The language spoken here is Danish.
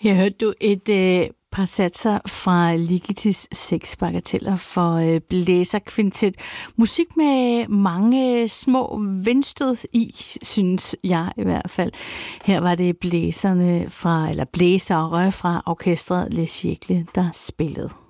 Her hørte du et par satser fra Ligetis 6 bagateller for blæserkvintet. Musik med mange små vendstød i, synes jeg i hvert fald. Her var det blæsere fra orkestret Les Siècles, der spillede.